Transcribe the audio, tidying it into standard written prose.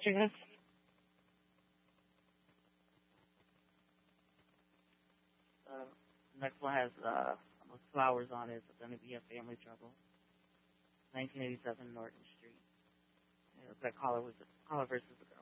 Janice? Uh, Next one has flowers on it. It's going to be a family trouble. 1987 Norton Street. That caller was caller versus the girl.